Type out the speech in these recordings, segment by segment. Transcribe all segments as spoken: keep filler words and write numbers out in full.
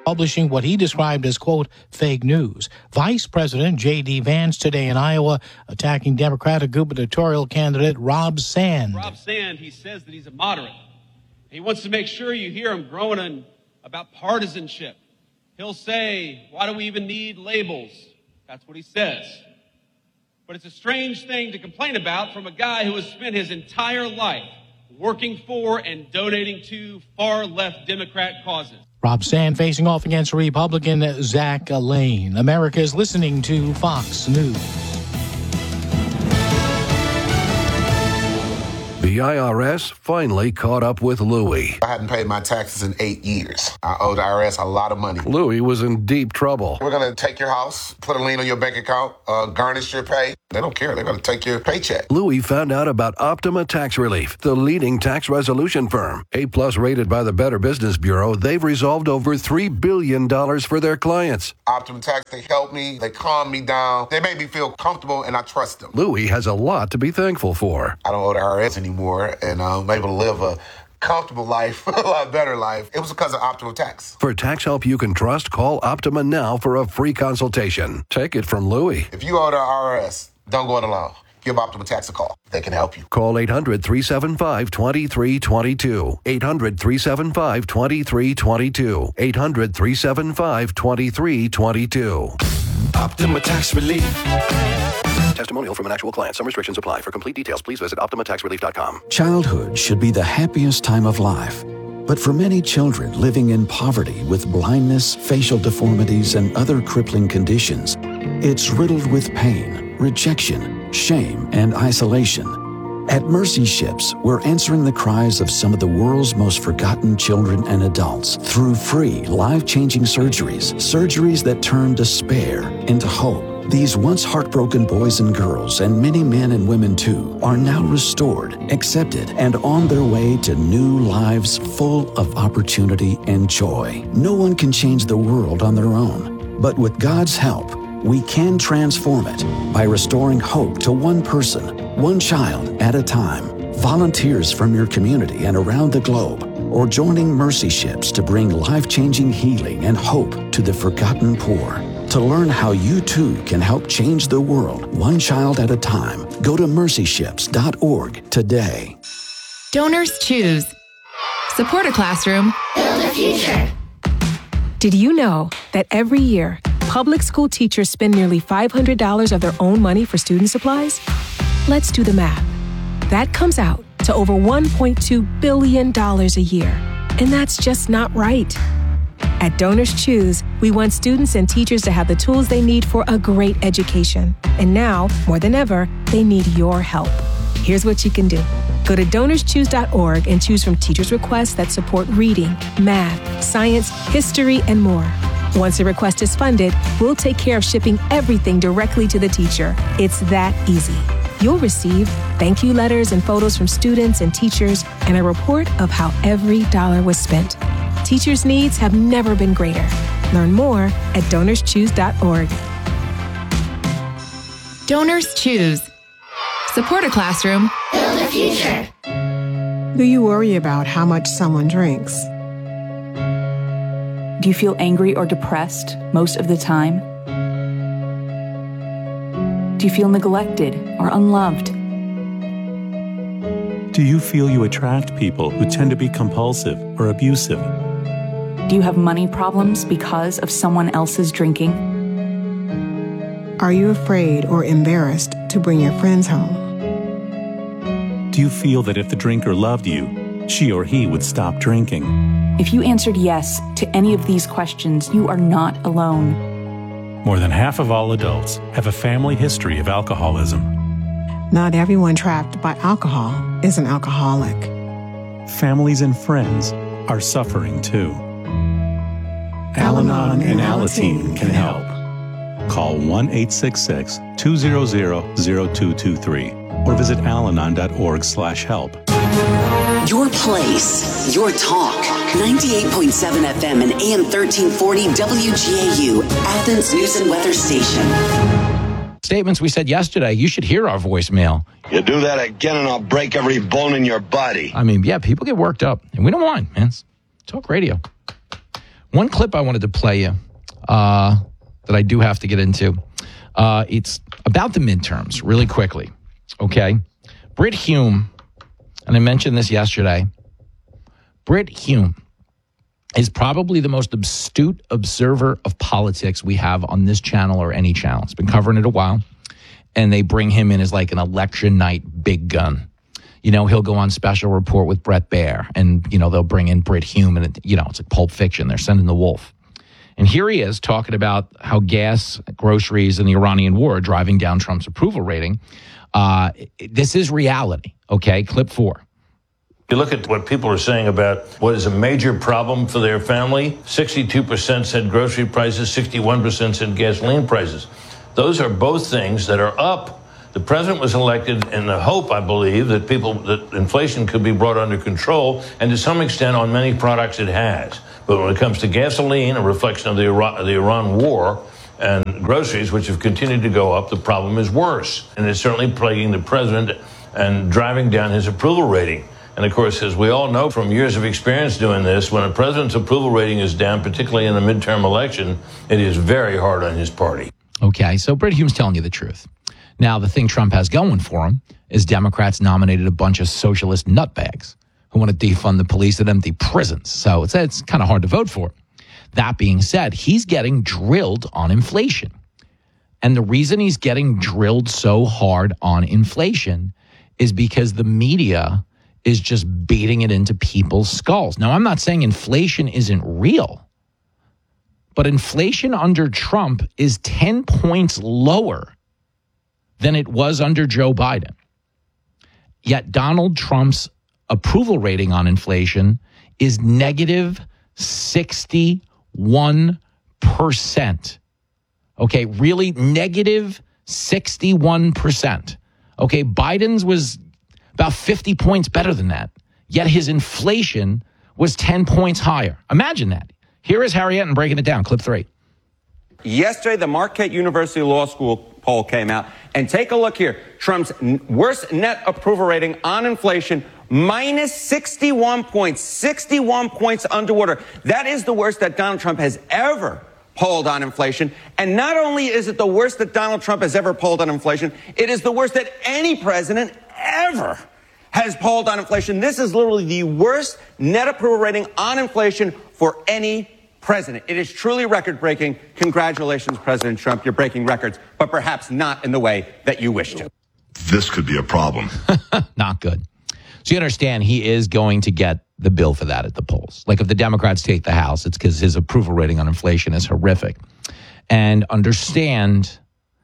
publishing what he described as, quote, fake news. Vice President J D. Vance today in Iowa attacking Democratic gubernatorial candidate Rob Sand. Rob Sand, he says that he's a moderate. He wants to make sure you hear him groaning about partisanship. He'll say, why do we even need labels? That's what he says. But it's a strange thing to complain about from a guy who has spent his entire life working for and donating to far-left Democrat causes. Rob Sand facing off against Republican Zach Lane. America is listening to Fox News. The I R S finally caught up with Louie. I hadn't paid my taxes in eight years. I owed the I R S a lot of money. Louie was in deep trouble. We're going to take your house, put a lien on your bank account, uh, garnish your pay. They don't care. They're going to take your paycheck. Louie found out about Optima Tax Relief, the leading tax resolution firm. A-plus rated by the Better Business Bureau, they've resolved over three billion dollars for their clients. Optima Tax, they help me. They calm me down. They make me feel comfortable, and I trust them. Louie has a lot to be thankful for. I don't owe the I R S anymore, and I'm able to live a comfortable life, a lot better life. It was because of Optima Tax. For tax help you can trust, call Optima now for a free consultation. Take it from Louie. If you owe the I R S, don't go it alone. Give Optima Tax a call. They can help you. Call eight hundred, three seven five, two three two two. eight hundred, three seven five, two three two two. eight hundred, three seven five, two three two two. Optima Tax Relief. Testimonial from an actual client. Some restrictions apply. For complete details, please visit optima tax relief dot com. Childhood should be the happiest time of life. But for many children living in poverty with blindness, facial deformities, and other crippling conditions, it's riddled with pain, rejection, shame, and isolation. At Mercy Ships, we're answering the cries of some of the world's most forgotten children and adults through free, life-changing surgeries, surgeries that turn despair into hope. These once heartbroken boys and girls, and many men and women too, are now restored, accepted, and on their way to new lives full of opportunity and joy. No one can change the world on their own, but with God's help, we can transform it by restoring hope to one person, one child at a time. Volunteers from your community and around the globe, or joining Mercy Ships to bring life-changing healing and hope to the forgotten poor. To learn how you too can help change the world one child at a time, go to mercy ships dot org today. Donors choose. Support a classroom. Build a future. Did you know that every year, public school teachers spend nearly five hundred dollars of their own money for student supplies? Let's do the math. That comes out to over one point two billion dollars a year. And that's just not right. At Donors Choose, we want students and teachers to have the tools they need for a great education. And now, more than ever, they need your help. Here's what you can do. Go to donors choose dot org and choose from teachers' requests that support reading, math, science, history, and more. Once a request is funded, we'll take care of shipping everything directly to the teacher. It's that easy. You'll receive thank you letters and photos from students and teachers, and a report of how every dollar was spent. Teachers' needs have never been greater. Learn more at donors choose dot org. Donors Choose. Support a classroom. Build a future. Do you worry about how much someone drinks? Do you feel angry or depressed most of the time? Do you feel neglected or unloved? Do you feel you attract people who tend to be compulsive or abusive? Do you have money problems because of someone else's drinking? Are you afraid or embarrassed to bring your friends home? Do you feel that if the drinker loved you, she or he would stop drinking? If you answered yes to any of these questions, you are not alone. More than half of all adults have a family history of alcoholism. Not everyone trapped by alcohol is an alcoholic. Families and friends are suffering too. Al-Anon and Alateen can help. Call one eight six six, two zero zero, zero two two three or visit alanon dot org slash help. Your place, your talk. ninety-eight point seven F M and A M thirteen forty W G A U, Athens News and Weather Station. Statements we said yesterday, you should hear our voicemail. You do that again and I'll break every bone in your body. I mean, yeah, people get worked up, and we don't mind, man. It's talk radio. One clip I wanted to play you uh, that I do have to get into. Uh, it's about the midterms really quickly. Okay. Brit Hume, and I mentioned this yesterday. Brit Hume is probably the most astute observer of politics we have on this channel or any channel. It's been covering it a while. And they bring him in as like an election night big gun. You know, he'll go on Special Report with Bret Baier, and, you know, they'll bring in Brit Hume, and, it, you know, it's like Pulp Fiction. They're sending the wolf. And here he is talking about how gas, groceries, and the Iranian war are driving down Trump's approval rating. Uh, this is reality, okay? Clip four. You look at what people are saying about what is a major problem for their family. sixty-two percent said grocery prices, sixty-one percent said gasoline prices. Those are both things that are up. The president was elected in the hope, I believe, that people that inflation could be brought under control, and to some extent on many products it has. But when it comes to gasoline, a reflection of the Iran, the Iran war, and groceries, which have continued to go up, the problem is worse. And it's certainly plaguing the president and driving down his approval rating. And, of course, as we all know from years of experience doing this, when a president's approval rating is down, particularly in a midterm election, it is very hard on his party. Okay, so Brit Hume's telling you the truth. Now, the thing Trump has going for him is Democrats nominated a bunch of socialist nutbags who want to defund the police and empty prisons. So it's, it's kind of hard to vote for. That being said, he's getting drilled on inflation. And the reason he's getting drilled so hard on inflation is because the media is just beating it into people's skulls. Now, I'm not saying inflation isn't real, but inflation under Trump is ten points lower than it was under Joe Biden. Yet Donald Trump's approval rating on inflation is negative sixty-one percent. Okay, really negative sixty-one percent. Okay, Biden's was about fifty points better than that. Yet his inflation was ten points higher. Imagine that. Here is Harry Etten breaking it down. Clip three. Yesterday, the Marquette University Law School poll came out. And take a look here. Trump's n- worst net approval rating on inflation, minus sixty-one points, sixty-one points underwater. That is the worst that Donald Trump has ever polled on inflation. And not only is it the worst that Donald Trump has ever polled on inflation, it is the worst that any president ever has polled on inflation. This is literally the worst net approval rating on inflation for any president. It is truly record-breaking. Congratulations, President Trump. You're breaking records, but perhaps not in the way that you wish to. This could be a problem. Not good. So you understand he is going to get the bill for that at the polls. Like if the Democrats take the House, it's because his approval rating on inflation is horrific. And understand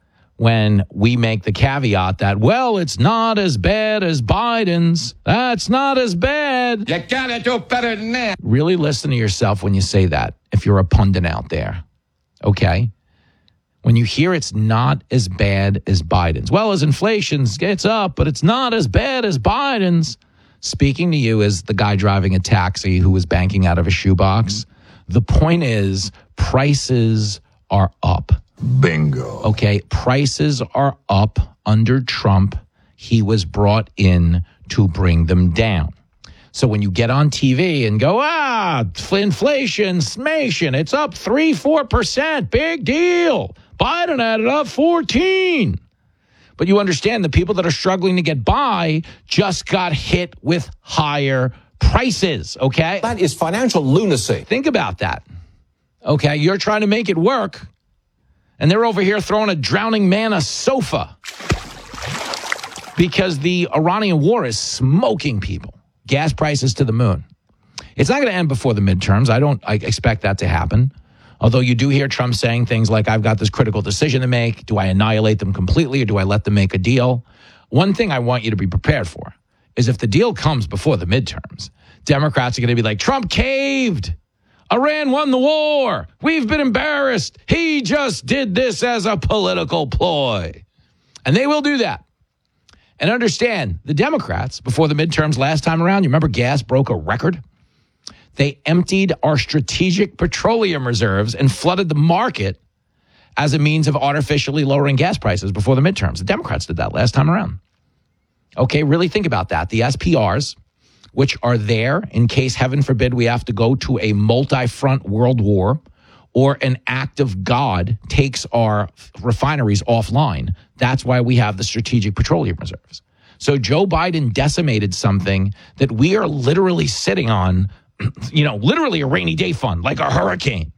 when we make the caveat that, well, it's not as bad as Biden's. That's not as bad. You gotta do better than that. Really listen to yourself when you say that, if you're a pundit out there. Okay? When you hear it's not as bad as Biden's. Well, as inflation gets up, but it's not as bad as Biden's. Speaking to you as the guy driving a taxi who was banking out of a shoebox, the point is prices are up. Bingo. Okay, prices are up under Trump. He was brought in to bring them down. So when you get on T V and go, ah, inflation, smation, it's up three, four percent, big deal. Biden added up fourteen. But you understand the people that are struggling to get by just got hit with higher prices, okay? That is financial lunacy. Think about that. Okay, you're trying to make it work, and they're over here throwing a drowning man a sofa because the Iranian war is smoking people. Gas prices to the moon. It's not going to end before the midterms. I don't I expect that to happen. Although you do hear Trump saying things like, I've got this critical decision to make. Do I annihilate them completely or do I let them make a deal? One thing I want you to be prepared for is if the deal comes before the midterms, Democrats are going to be like, Trump caved. Iran won the war. We've been embarrassed. He just did this as a political ploy. And they will do that. And understand, the Democrats, before the midterms last time around, you remember gas broke a record? They emptied our strategic petroleum reserves and flooded the market as a means of artificially lowering gas prices before the midterms. The Democrats did that last time around. Okay, really think about that. The S P Rs, which are there in case, heaven forbid, we have to go to a multi-front world war or an act of God takes our refineries offline. That's why we have the strategic petroleum reserves. So Joe Biden decimated something that we are literally sitting on, you know, literally a rainy day fund, like a hurricane.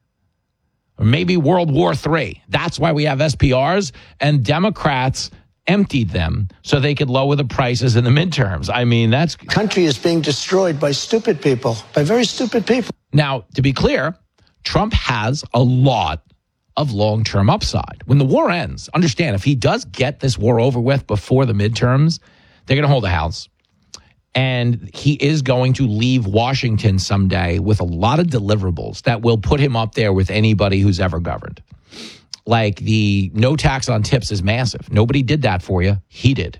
Or maybe World War Three. That's why we have S P Rs, and Democrats emptied them so they could lower the prices in the midterms. I mean, that's... Country is being destroyed by stupid people, by very stupid people. Now, to be clear, Trump has a lot of long-term upside. When the war ends, understand, if he does get this war over with before the midterms, they're going to hold the House. And he is going to leave Washington someday with a lot of deliverables that will put him up there with anybody who's ever governed. Like the no tax on tips is massive. Nobody did that for you. He did.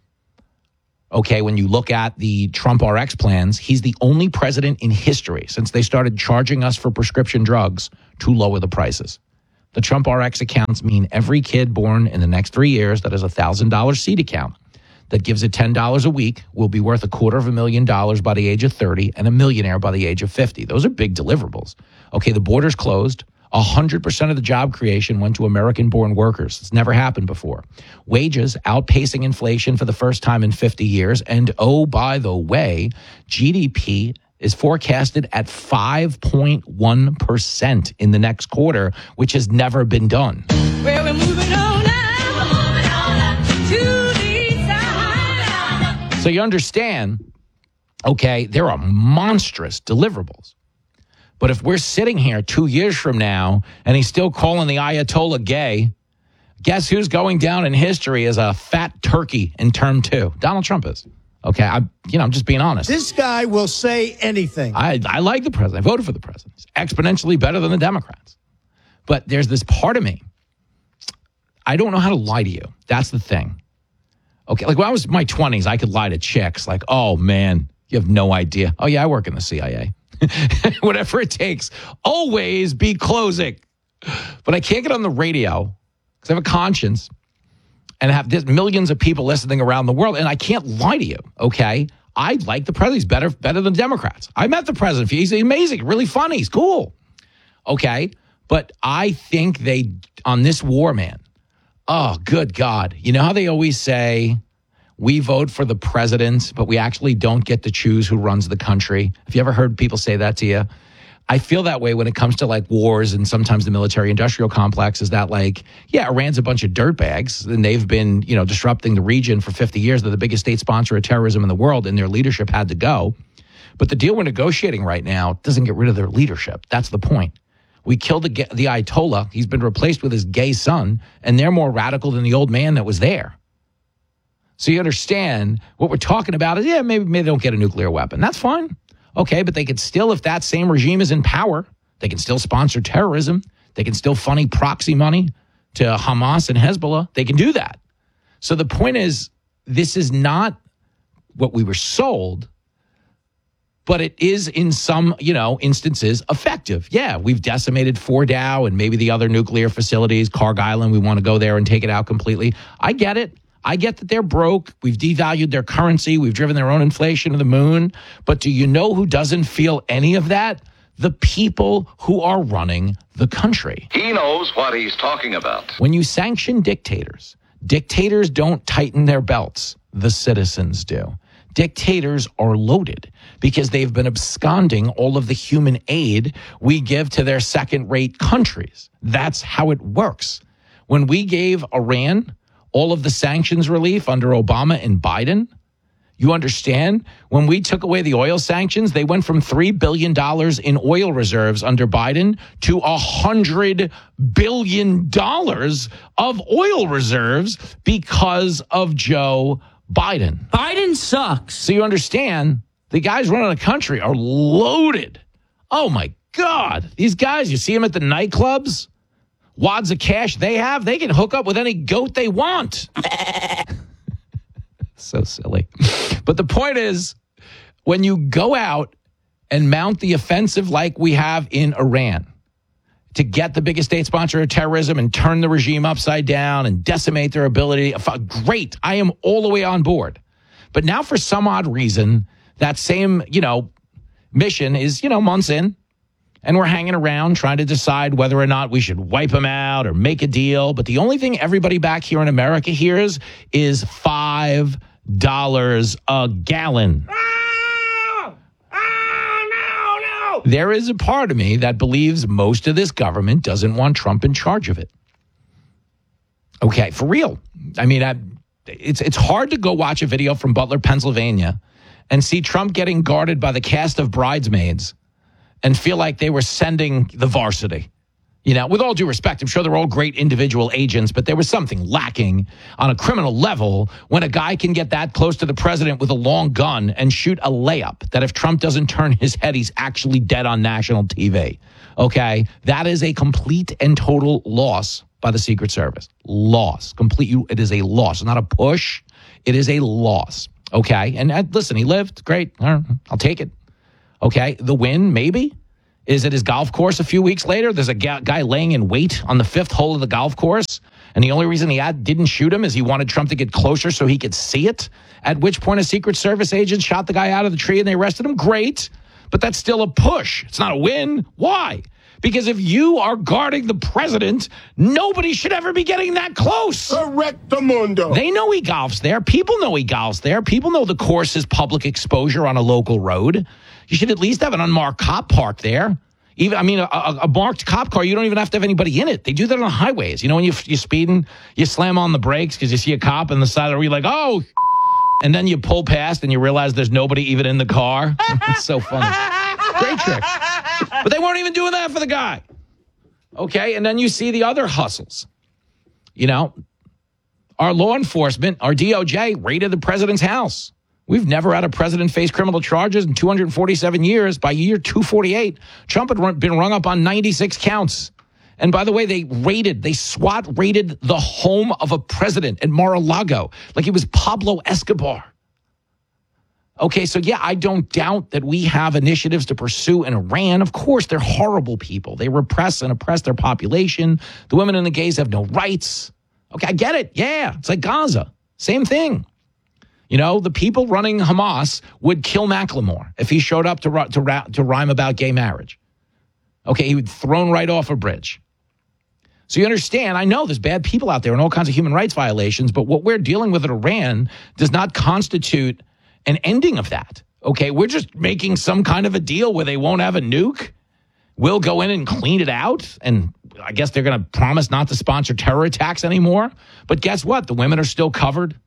Okay, when you look at the Trump R X plans, he's the only president in history since they started charging us for prescription drugs to lower the prices. The Trump R X accounts mean every kid born in the next three years that has a one thousand dollars seed account that gives it ten dollars a week will be worth a quarter of a million dollars by the age of thirty and a millionaire by the age of fifty. Those are big deliverables. Okay, the border's closed. one hundred percent of the job creation went to American-born workers. It's never happened before. Wages outpacing inflation for the first time in fifty years. And oh, by the way, G D P is forecasted at five point one percent in the next quarter, which has never been done. Well, we're moving on now, we're moving on up to the side. So you understand, okay, there are monstrous deliverables. But if we're sitting here two years from now and he's still calling the Ayatollah gay, guess who's going down in history as a fat turkey in term two? Donald Trump is. Okay, I'm, you know, I'm just being honest. This guy will say anything. I, I like the president. I voted for the president. He's exponentially better than the Democrats. But there's this part of me. I don't know how to lie to you. That's the thing. Okay, like when I was in my twenties, I could lie to chicks like, oh, man, you have no idea. Oh, yeah, I work in the C I A. Whatever it takes. Always be closing. But I can't get on the radio because I have a conscience and have this millions of people listening around the world, and I can't lie to you, okay? I like the president. He's better, better than Democrats. I met the president. He's amazing, really funny. He's cool. Okay? But I think they, on this war, man, oh, good God. You know how they always say, we vote for the president, but we actually don't get to choose who runs the country? Have you ever heard people say that to you? I feel that way when it comes to like wars and sometimes the military industrial complex is that like, yeah, Iran's a bunch of dirtbags and they've been, you know, disrupting the region for fifty years. They're the biggest state sponsor of terrorism in the world and their leadership had to go. But the deal we're negotiating right now doesn't get rid of their leadership. That's the point. We killed the, the Ayatollah. He's been replaced with his gay son, and they're more radical than the old man that was there. So you understand what we're talking about is, yeah, maybe, maybe they don't get a nuclear weapon. That's fine. Okay, but they could still, if that same regime is in power, they can still sponsor terrorism. They can still funny proxy money to Hamas and Hezbollah. They can do that. So the point is, this is not what we were sold, but it is in some, you know, instances effective. Yeah, we've decimated Fordow and maybe the other nuclear facilities, Carg Island. We want to go there and take it out completely. I get it. I get that they're broke. We've devalued their currency. We've driven their own inflation to the moon. But do you know who doesn't feel any of that? The people who are running the country. He knows what he's talking about. When you sanction dictators, dictators don't tighten their belts. The citizens do. Dictators are loaded because they've been absconding all of the human aid we give to their second-rate countries. That's how it works. When we gave Iran all of the sanctions relief under Obama and Biden, you understand? When we took away the oil sanctions, they went from three billion dollars in oil reserves under Biden to one hundred billion dollars of oil reserves because of Joe Biden. Biden sucks. So you understand, the guys running the country are loaded. Oh, my God. These guys, you see them at the nightclubs? Wads of cash they have, they can hook up with any goat they want. So silly. But the point is, when you go out and mount the offensive like we have in Iran to get the biggest state sponsor of terrorism and turn the regime upside down and decimate their ability, great. I am all the way on board. But now for some odd reason, that same, you know, mission is, you know, months in. And we're hanging around trying to decide whether or not we should wipe them out or make a deal. But the only thing everybody back here in America hears is five dollars a gallon. Oh! Oh, no, no. There is a part of me that believes most of this government doesn't want Trump in charge of it. Okay, for real. I mean, I, it's it's hard to go watch a video from Butler, Pennsylvania, and see Trump getting guarded by the cast of Bridesmaids and feel like they were sending the varsity. You know, with all due respect, I'm sure they're all great individual agents, but there was something lacking on a criminal level when a guy can get that close to the president with a long gun and shoot a layup that if Trump doesn't turn his head, he's actually dead on national T V. Okay? That is a complete and total loss by the Secret Service. Loss. Complete. It is a loss. Not a push. It is a loss. Okay? And uh, listen, he lived. Great. I'll take it. Okay, the win, maybe, is at his golf course a few weeks later. There's a ga- guy laying in wait on the fifth hole of the golf course, and the only reason he had, didn't shoot him is he wanted Trump to get closer so he could see it, at which point a Secret Service agent shot the guy out of the tree and they arrested him. Great, but that's still a push. It's not a win. Why? Because if you are guarding the president, nobody should ever be getting that close. Correctamundo. They know he golfs there. People know he golfs there. People know the course is public exposure on a local road. You should at least have an unmarked cop parked there. Even, I mean, a, a, a marked cop car, you don't even have to have anybody in it. They do that on highways. You know, when you, you're speeding, you slam on the brakes because you see a cop on the side of the road, you're like, oh, and then you pull past and you realize there's nobody even in the car. It's so funny. Great trick. But they weren't even doing that for the guy. Okay, and then you see the other hustles. You know, our law enforcement, our D O J, raided the president's house. We've never had a president face criminal charges in two hundred forty-seven years. By year two forty-eight, Trump had run, been rung up on ninety-six counts. And by the way, they raided, they SWAT raided the home of a president in Mar-a-Lago like it was Pablo Escobar. Okay, so yeah, I don't doubt that we have initiatives to pursue in Iran. Of course, they're horrible people. They repress and oppress their population. The women and the gays have no rights. Okay, I get it. Yeah, it's like Gaza. Same thing. You know, the people running Hamas would kill Macklemore if he showed up to, to, to rhyme about gay marriage. Okay, he would thrown right off a bridge. So you understand, I know there's bad people out there and all kinds of human rights violations, but what we're dealing with in Iran does not constitute an ending of that. Okay, we're just making some kind of a deal where they won't have a nuke. We'll go in and clean it out, and I guess they're going to promise not to sponsor terror attacks anymore. But guess what? The women are still covered.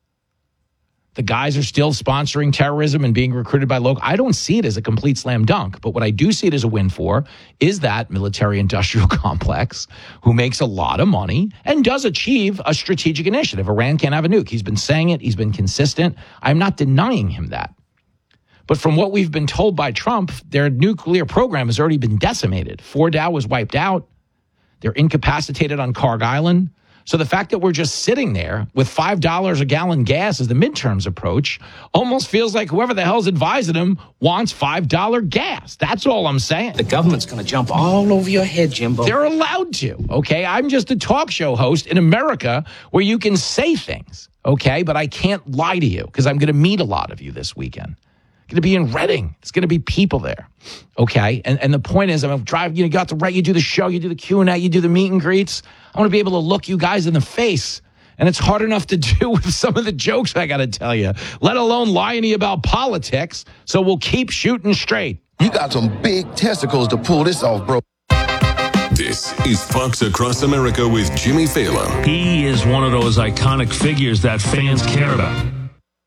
The guys are still sponsoring terrorism and being recruited by local. I don't see it as a complete slam dunk, but what I do see it as a win for is that military-industrial complex who makes a lot of money and does achieve a strategic initiative. Iran can't have a nuke. He's been saying it. He's been consistent. I'm not denying him that. But from what we've been told by Trump, their nuclear program has already been decimated. Fordow was wiped out. They're incapacitated on Karg Island. So the fact that we're just sitting there with five dollars a gallon gas as the midterms approach almost feels like whoever the hell's advising him wants five dollars gas. That's all I'm saying. The government's going to jump all over your head, Jimbo. They're allowed to, okay? I'm just a talk show host in America where you can say things, okay? But I can't lie to you because I'm going to meet a lot of you this weekend. Going to be in Reading. It's going to be people there, okay? And and the point is, I'm driving. You know, got to right. You do the show, you do the Q and A, you do the meet and greets. I want to be able to look you guys in the face, and it's hard enough to do with some of the jokes I got to tell you, let alone lying to you about politics. So we'll keep shooting straight. You got some big testicles to pull this off, bro. This is Fox Across America with Jimmy Fallon. He is one of those iconic figures that fans care about.